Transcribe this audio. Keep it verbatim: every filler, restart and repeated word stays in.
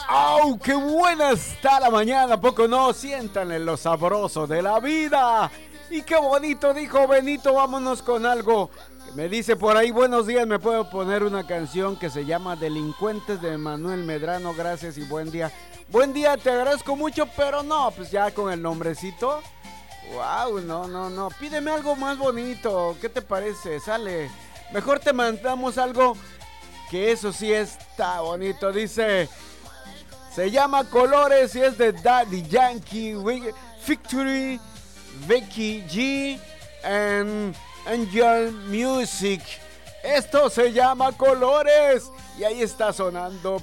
¡Au! ¡Qué buena está la mañana! ¿A poco no? Siéntanle lo sabroso de la vida. Y qué bonito dijo Benito, vámonos con algo que me dice por ahí, buenos días, me puedo poner una canción que se llama Delincuentes de Manuel Medrano, gracias y buen día. Buen día, te agradezco mucho, pero no, pues ya con el nombrecito. Wow, no, no, no, pídeme algo más bonito, ¿qué te parece? Sale, mejor te mandamos algo que eso sí está bonito, dice... Se llama Colores y es de Daddy Yankee, Victory, Becky G, and Angel Music. Esto se llama Colores y ahí está sonando